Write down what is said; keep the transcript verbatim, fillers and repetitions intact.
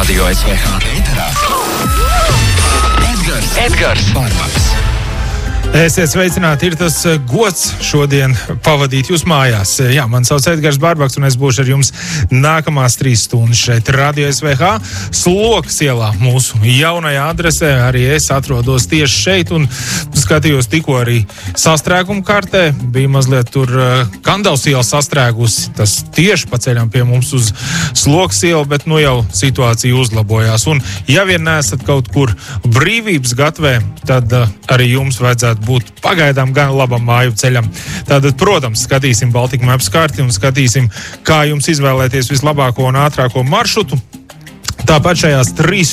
Radio S V H ēterā Edgars, Edgars Barbaks. Esiet sveicināti, ir tas gods šodien pavadīt jūs mājās. Jā, man sauc Edgars Barbaks, un es būšu ar jums nākamās trīs stundas šeit Radio S V H. Slokas ielā mūsu jaunajā adresē, arī es atrodos tieši šeit, un skatījos tikko arī sastrēguma kartē. Bija mazliet tur Kandavas iela sastrēgusi, tas tieši pa ceļam pie mums uz Slokas ielu, bet nu jau situācija uzlabojās. Un ja vien neesat kaut kur brīvības gatvē, tad arī jums vajadzētu būt pagaidām gan labam māju ceļam. Tātad, protams, skatīsim Baltic Maps karti un skatīsim, kā jums izvēlēties vislabāko un ātrāko maršrutu. Tāpat šajās trīs